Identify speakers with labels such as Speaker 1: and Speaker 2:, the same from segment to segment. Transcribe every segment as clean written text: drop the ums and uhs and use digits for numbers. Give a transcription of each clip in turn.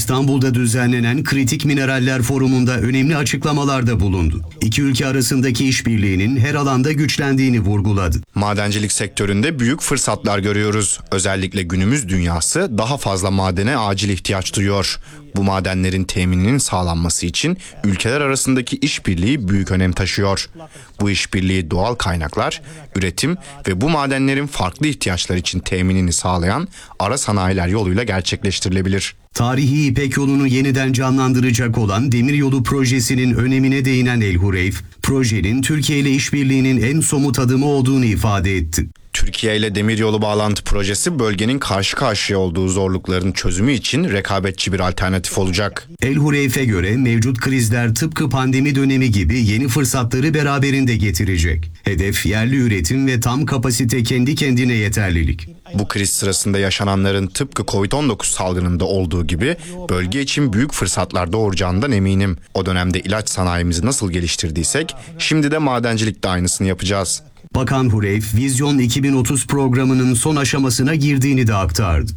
Speaker 1: İstanbul'da düzenlenen Kritik Mineraller Forumu'nda önemli açıklamalarda bulundu. İki ülke arasındaki işbirliğinin her alanda güçlendiğini vurguladı.
Speaker 2: Madencilik sektöründe büyük fırsatlar görüyoruz. Özellikle günümüz dünyası daha fazla madene acil ihtiyaç duyuyor. Bu madenlerin temininin sağlanması için ülkeler arasındaki işbirliği büyük önem taşıyor. Bu işbirliği doğal kaynaklar, üretim ve bu madenlerin farklı ihtiyaçlar için teminini sağlayan ara sanayiler yoluyla gerçekleştirilebilir.
Speaker 1: Tarihi İpek yolunu yeniden canlandıracak olan Demiryolu projesinin önemine değinen El Hureyf, projenin Türkiye ile işbirliğinin en somut adımı olduğunu ifade etti.
Speaker 2: Türkiye ile demiryolu bağlantı projesi bölgenin karşı karşıya olduğu zorlukların çözümü için rekabetçi bir alternatif olacak.
Speaker 1: El Hureyf'e göre mevcut krizler tıpkı pandemi dönemi gibi yeni fırsatları beraberinde getirecek. Hedef yerli üretim ve tam kapasite kendi kendine yeterlilik.
Speaker 2: Bu kriz sırasında yaşananların tıpkı Covid-19 salgınında olduğu gibi bölge için büyük fırsatlar doğuracağından eminim. O dönemde ilaç sanayimizi nasıl geliştirdiysek şimdi de madencilikte aynısını yapacağız.
Speaker 1: Bakan Hureyf, Vizyon 2030 programının son aşamasına girdiğini de aktardı.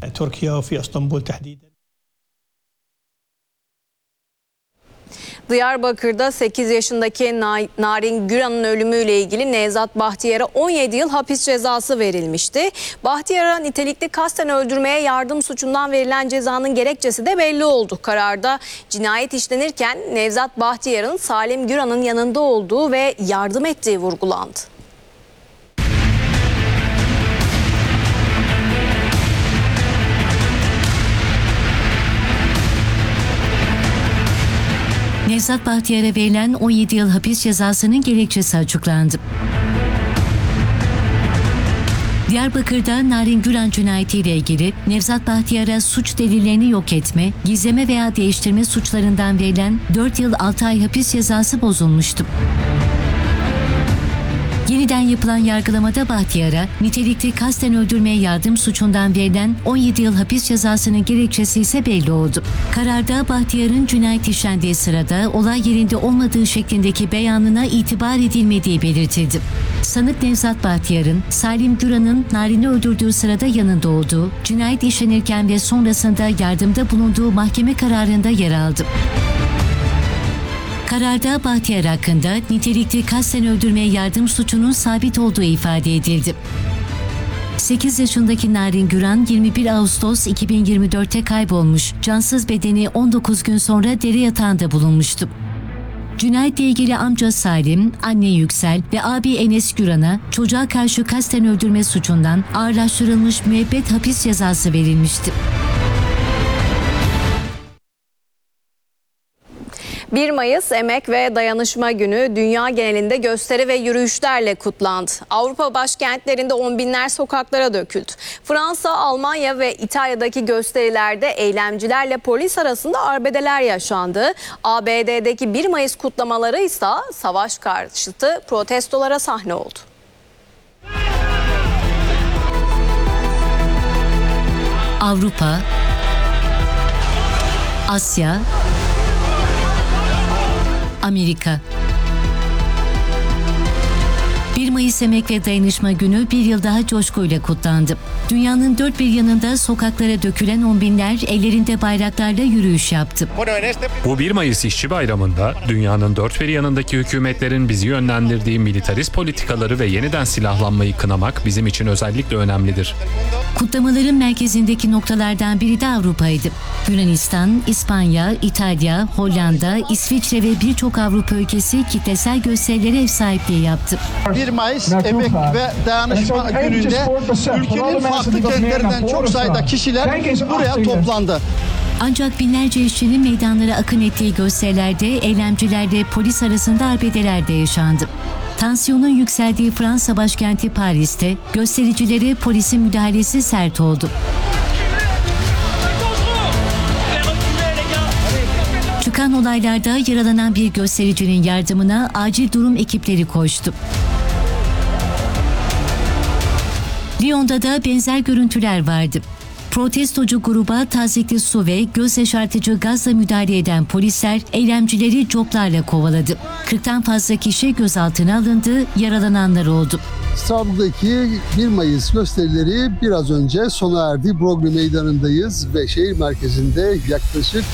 Speaker 3: Diyarbakır'da 8 yaşındaki Narin Güran'ın ölümüyle ilgili Nevzat Bahtiyar'a 17 yıl hapis cezası verilmişti. Bahtiyar'a nitelikli kasten öldürmeye yardım suçundan verilen cezanın gerekçesi de belli oldu. Kararda cinayet işlenirken Nevzat Bahtiyar'ın Salim Güran'ın yanında olduğu ve yardım ettiği vurgulandı.
Speaker 4: Nevzat Bahtiyar'a verilen 17 yıl hapis cezasının gerekçesi açıklandı. Diyarbakır'da Narin Güran cinayetiyle ilgili Nevzat Bahtiyar'a suç delillerini yok etme, gizleme veya değiştirme suçlarından verilen 4 yıl 6 ay hapis cezası bozulmuştu. Yeniden yapılan yargılamada Bahtiyar'a nitelikli kasten öldürmeye yardım suçundan verilen 17 yıl hapis cezasının gerekçesi ise belli oldu. Kararda Bahtiyar'ın cinayet işlendiği sırada olay yerinde olmadığı şeklindeki beyanına itibar edilmediği belirtildi. Sanık Nevzat Bahtiyar'ın Salim Güran'ın Narin'i öldürdüğü sırada yanında olduğu, cinayet işlenirken ve sonrasında yardımda bulunduğu mahkeme kararında yer aldı. Kararda Bahtiyar hakkında nitelikli kasten öldürmeye yardım suçunun sabit olduğu ifade edildi. 8 yaşındaki Narin Güran 21 Ağustos 2024'te kaybolmuş, cansız bedeni 19 gün sonra dere yatağında bulunmuştu. Cinayetle ilgili amca Salim, anne Yüksel ve abi Enes Güran'a çocuğa karşı kasten öldürme suçundan ağırlaştırılmış müebbet hapis cezası verilmişti.
Speaker 3: 1 Mayıs Emek ve Dayanışma Günü dünya genelinde gösteri ve yürüyüşlerle kutlandı. Avrupa başkentlerinde on binler sokaklara döküldü. Fransa, Almanya ve İtalya'daki gösterilerde eylemcilerle polis arasında arbedeler yaşandı. ABD'deki 1 Mayıs kutlamaları ise savaş karşıtı protestolara sahne oldu.
Speaker 4: Avrupa, Asya, Amerika. 1 Mayıs Emek ve Dayanışma Günü bir yıl daha coşkuyla kutlandı. Dünyanın dört bir yanında sokaklara dökülen on binler ellerinde bayraklarla yürüyüş yaptı.
Speaker 5: Bu 1 Mayıs İşçi Bayramı'nda dünyanın dört bir yanındaki hükümetlerin bizi yönlendirdiği militarist politikaları ve yeniden silahlanmayı kınamak bizim için özellikle önemlidir.
Speaker 4: Kutlamaların merkezindeki noktalardan biri de Avrupa'ydı. Yunanistan, İspanya, İtalya, Hollanda, İsviçre ve birçok Avrupa ülkesi kitlesel gösterilere ev sahipliği yaptı.
Speaker 6: 1 Mayıs Emek ve Dayanışma Günü'nde ülkenin farklı kentlerinden çok sayıda kişiler buraya toplandı.
Speaker 4: Ancak binlerce işçinin meydanlara akın ettiği gösterilerde eylemcilerle polis arasında arbedeler de yaşandı. Tansiyonun yükseldiği Fransa başkenti Paris'te göstericilere polisin müdahalesi sert oldu. Çıkan olaylarda yaralanan bir göstericinin yardımına acil durum ekipleri koştu. Lyon'da da benzer görüntüler vardı. Protestocu gruba tazikli su ve göz yaşartıcı gazla müdahale eden polisler eylemcileri coplarla kovaladı. 40'tan fazla kişi gözaltına alındı, yaralananlar oldu.
Speaker 7: İstanbul'daki 1 Mayıs gösterileri biraz önce sona erdi. Broglie Meydanı'ndayız ve şehir merkezinde yaklaşık